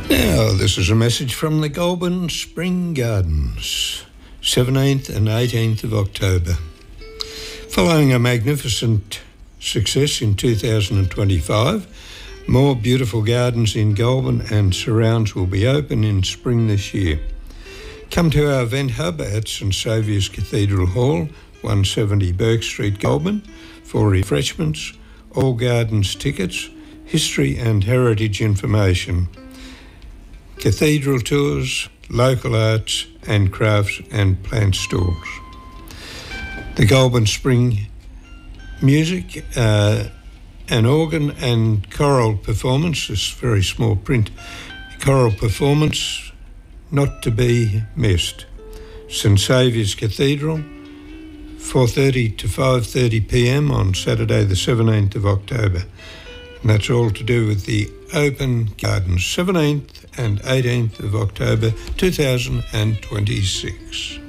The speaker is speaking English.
Now, this is a message from the Goulburn Spring Gardens, 17th and 18th of October. Following a magnificent success in 2025, more beautiful gardens in Goulburn and surrounds will be open in spring this year. Come to our event hub at St Saviour's Cathedral Hall, 170 Burke Street, Goulburn, for refreshments, all gardens tickets, history and heritage information, cathedral tours, local arts and crafts and plant stalls. The Goulburn Spring music, an organ and choral performance, this very small print, choral performance not to be missed. St Saviour's Cathedral, 4:30 to 5:30pm on Saturday the 17th of October. And that's all to do with the Open Gardens, 17th and 18th of October 2026.